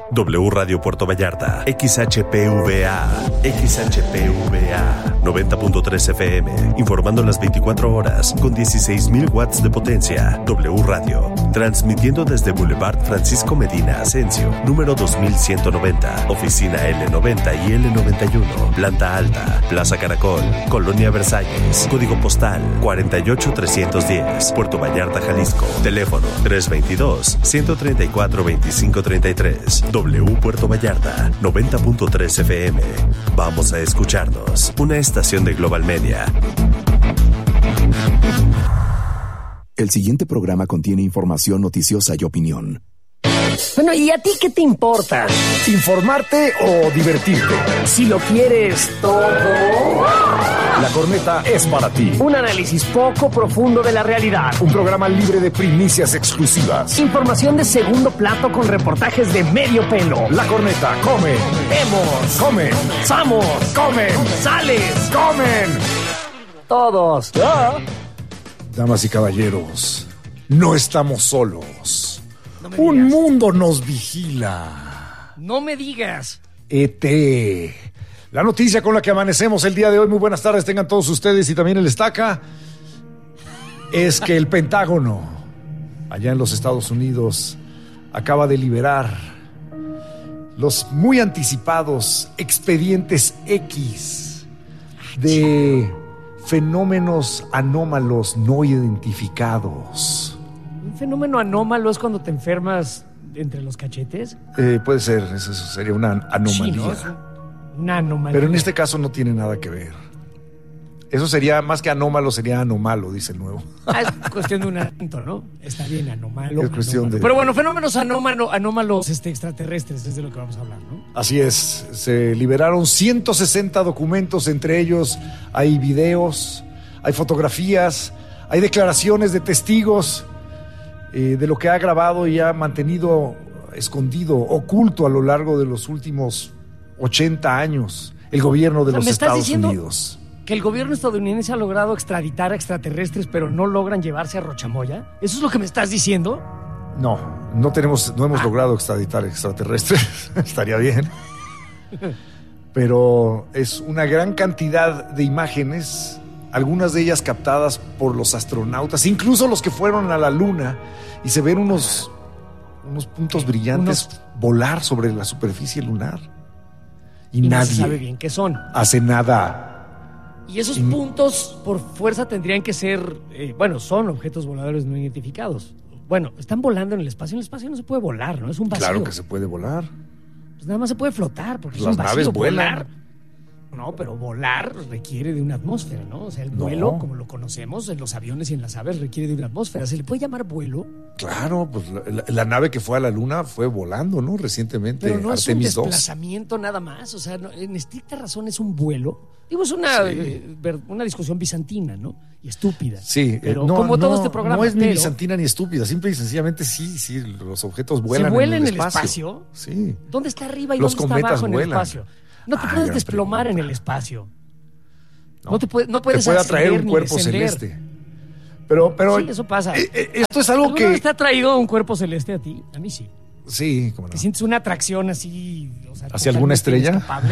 W Radio Puerto Vallarta, XHPVA, 90.3 FM, informando las 24 horas con 16,000 watts de potencia. W Radio, transmitiendo desde Boulevard Francisco Medina Asensio, número 2190, oficina L90 y L91, planta alta, Plaza Caracol, Colonia Versalles, código postal 48310, Puerto Vallarta, Jalisco, teléfono 322-134-2533. W Puerto Vallarta, 90.3 FM. Vamos a escucharnos. Una estación de Global Media. El siguiente programa contiene información noticiosa y opinión. Bueno, ¿y a ti qué te importa? ¿Informarte o divertirte? Si lo quieres todo, La Corneta es para ti. un análisis poco profundo de la realidad. Un programa libre de primicias exclusivas. Información de segundo plato con reportajes de medio pelo. La Corneta come, Vemos, come, ¡Vamos! comen, ¡Sales! comen. Todos. Damas y caballeros, no estamos solos. No me Un digas. mundo nos vigila. No me digas. ET. La noticia con la que amanecemos el día de hoy, muy buenas tardes tengan todos ustedes y también el Estaca, es que el Pentágono, allá en los Estados Unidos, acaba de liberar los muy anticipados expedientes X de fenómenos anómalos no identificados. ¿Un fenómeno anómalo es cuando te enfermas entre los cachetes? Puede ser, eso sería una anomalía. Sí, ¿no? Es una anomalía. Pero en este caso no tiene nada que ver. Eso sería, más que anómalo, sería anomalo, dice el nuevo. Es cuestión de un acento, ¿no? Está bien, anómalo. Es cuestión anómalo. de- Pero bueno, fenómenos anómalos extraterrestres es de lo que vamos a hablar, ¿no? Así es, se liberaron 160 documentos, entre ellos hay videos, hay fotografías, hay declaraciones de testigos de lo que ha grabado y ha mantenido escondido, oculto a lo largo de los últimos 80 años el gobierno de O sea, los ¿me estás Estados diciendo Unidos. que el gobierno estadounidense ha logrado extraditar a extraterrestres, pero no logran llevarse a Rochamoya? ¿Eso es lo que me estás diciendo? No hemos logrado extraditar extraterrestres, estaría bien. Pero es una gran cantidad de imágenes, algunas de ellas captadas por los astronautas, incluso los que fueron a la Luna, y se ven unos puntos brillantes volar sobre la superficie lunar. Y No nadie se sabe bien qué son. hace nada. Y esos puntos, por fuerza, tendrían que ser, son objetos voladores no identificados. Bueno, están volando en el espacio. En el espacio no se puede volar, ¿no? Es un vacío. Claro que se puede volar. Pues nada más se puede flotar, porque Las es un vacío. naves vuelan. Volar. No, pero volar requiere de una atmósfera, ¿no? O sea, el No. vuelo, como lo conocemos en los aviones y en las aves, requiere de una atmósfera. ¿Se le puede llamar vuelo? Claro, pues la nave que fue a la Luna fue volando, ¿no? Recientemente, Pero no es un Artemis 2. desplazamiento nada más. O sea, en estricta razón es un vuelo. Digo, es una discusión bizantina, ¿no? Y estúpida. Sí, pero como todo este programa. no es ni pero bizantina ni estúpida, simple y sencillamente sí, los objetos ¿se vuelan vuela en el espacio. Sí. ¿Dónde está arriba y Los dónde está cometas abajo en el vuelan. espacio? No te Ah, puedes gran desplomar pregunta. en el espacio. No, No puedes te puede atraer ascender un ni cuerpo descender. celeste. Pero Sí, eso pasa. esto es algo ¿Alguna vez que te ha traído un cuerpo celeste a ti? A mí sí. sí, como no. ¿Te sientes una atracción así? O sea, ¿Hacia alguna totalmente estrella? inescapable?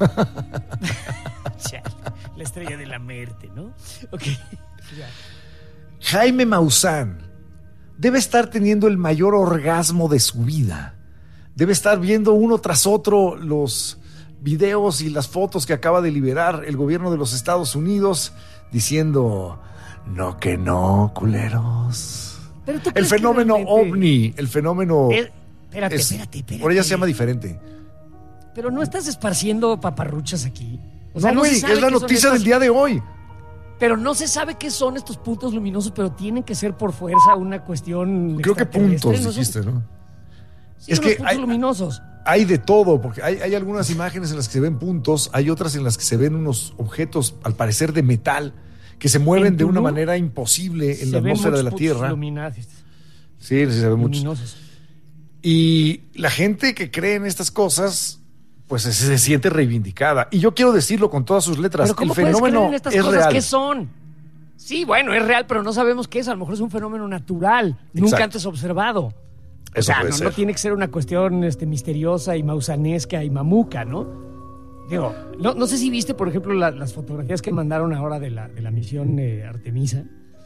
Chale, la estrella de la muerte, ¿no? Ok. Ya. Jaime Maussan debe estar teniendo el mayor orgasmo de su vida. Debe estar viendo uno tras otro los videos y las fotos que acaba de liberar el gobierno de los Estados Unidos diciendo, no que no, culeros. Pero ¿tú El crees que fenómeno realmente- ovni, el fenómeno... Espérate. Por ella se llama diferente. Pero no estás esparciendo paparruchas aquí. O No, se güey, sabe es la qué son noticia estas- del día de hoy. Pero no se sabe qué son estos puntos luminosos, pero tienen que ser por fuerza una cuestión. Creo que extraterrestre, puntos, ¿no? Son- dijiste, ¿no? Sí, Es unos que puntos hay- luminosos. Hay de todo, porque hay algunas imágenes en las que se ven puntos, hay otras en las que se ven unos objetos, al parecer de metal, que se mueven En de una Tulum manera imposible en Se la ven atmósfera de la muchos Tierra. puntos iluminados, Sí, se ven muchos. luminosos. Y la gente que cree en estas cosas, pues se siente reivindicada. Y yo quiero decirlo con todas sus letras, Pero ¿cómo el puedes creer fenómeno en estas es cosas? real. ¿Qué son? Sí, bueno, es real, pero no sabemos qué es. A lo mejor es un fenómeno natural, nunca Exacto. antes observado. O sea, no tiene que ser una cuestión misteriosa y mausanesca y mamuca, ¿no? Digo, no sé si viste, por ejemplo, las fotografías que mandaron ahora de la misión Artemisa.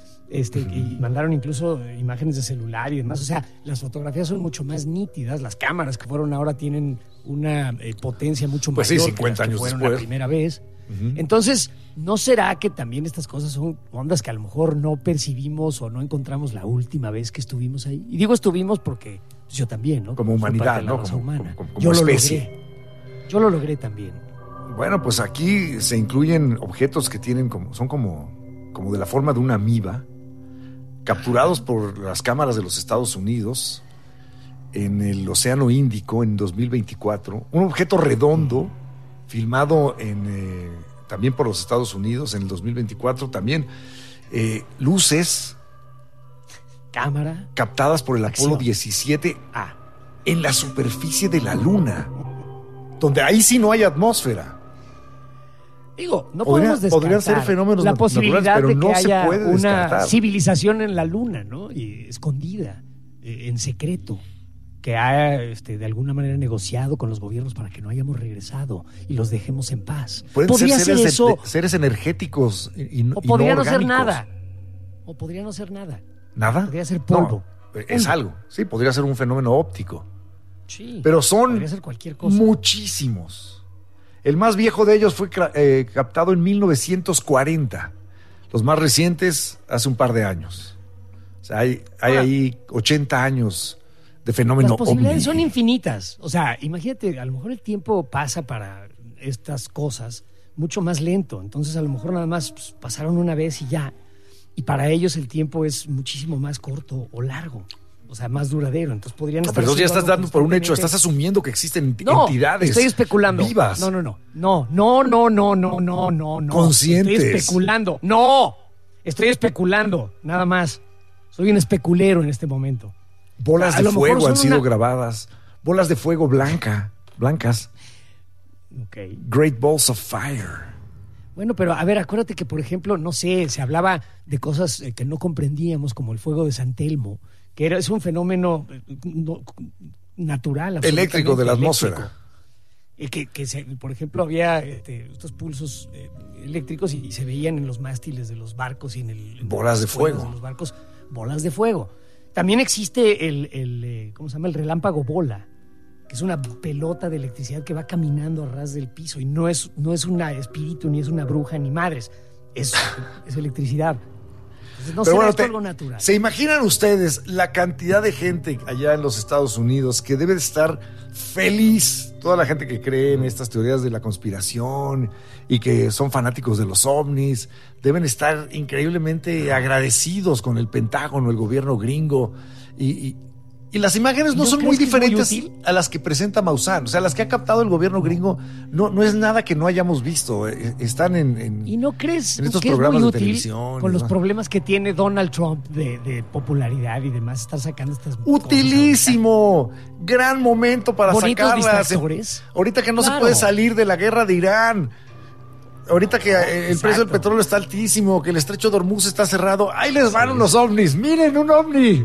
Y mandaron incluso imágenes de celular y demás. O sea, las fotografías son mucho más nítidas. Las cámaras que fueron ahora tienen una potencia mucho mayor. Pues sí, 50 años fueron después. La primera vez. Entonces, ¿no será que también estas cosas son ondas que a lo mejor no percibimos o no encontramos la última vez que estuvimos ahí? Y digo estuvimos porque pues, yo también, ¿no? Como humanidad, ¿no? Como especie. Yo lo logré también. Bueno, pues aquí se incluyen objetos que son como de la forma de una amiba, capturados por las cámaras de los Estados Unidos en el Océano Índico en 2024. Un objeto redondo filmado también por los Estados Unidos en el 2024. También luces. Cámara. Captadas por el Apolo 17 en la superficie de la Luna, donde ahí sí no hay atmósfera. Digo, no podemos descartar podrían ser fenómenos la posibilidad naturales, pero de que no se haya puede una descartar. Civilización en la Luna, ¿no? Y escondida, en secreto, que ha de alguna manera negociado con los gobiernos para que no hayamos regresado y los dejemos en paz. Podría ser seres energéticos y no podría no ser orgánicos. nada. O podría no ser nada. ¿Nada? Podría ser polvo. No, es algo. Sí, podría ser un fenómeno óptico. Sí. Pero son podría ser cualquier cosa. Muchísimos. El más viejo de ellos fue captado en 1940. Los más recientes hace un par de años. O sea, hay ahí 80 años de fenómeno Las posibilidades ovni. son infinitas. O sea, imagínate, a lo mejor el tiempo pasa para estas cosas mucho más lento. Entonces, a lo mejor nada más pasaron una vez y ya. Y para ellos el tiempo es muchísimo más corto o largo. O sea, más duradero. Entonces podrían estar. Pero ya estás haciendo dando por un hecho, estás asumiendo que existen entidades. Estoy especulando. Vivas. No. Conscientes. Estoy especulando. No. Estoy especulando, nada más. Soy un especulero en este momento. Bolas de fuego han sido grabadas. Bolas de fuego blancas. Okay. Great Balls of Fire. Bueno, pero a ver, acuérdate que, por ejemplo, no sé, se hablaba de cosas que no comprendíamos, como el fuego de San Telmo, que es un fenómeno natural. Eléctrico de la atmósfera. Por ejemplo, había estos pulsos eléctricos y se veían en los mástiles de los barcos y bolas de fuego. De los barcos, bolas de fuego. También existe ¿cómo se llama? El relámpago bola, que es una pelota de electricidad que va caminando a ras del piso y no es un espíritu, ni es una bruja, ni madres. Es electricidad. Entonces, no será esto algo natural. ¿Se imaginan ustedes la cantidad de gente allá en los Estados Unidos que debe de estar feliz? Toda la gente que cree en estas teorías de la conspiración y que son fanáticos de los ovnis, deben estar increíblemente agradecidos con el Pentágono, el gobierno gringo. Y las imágenes no son muy diferentes a las que presenta Maussan. O sea, las que ha captado el gobierno gringo no es nada que no hayamos visto. Están ¿Y no crees en estos que programas es muy de útil televisión? Con los problemas que tiene Donald Trump de popularidad y demás, estar sacando estas ¡Utilísimo! Gran momento para bonitos sacarlas. Distractores. Ahorita que no se puede salir de la guerra de Irán. Ahorita que el precio del petróleo está altísimo, que el estrecho de Hormuz está cerrado. ¡Ahí les van unos ovnis! ¡Miren, un ovni!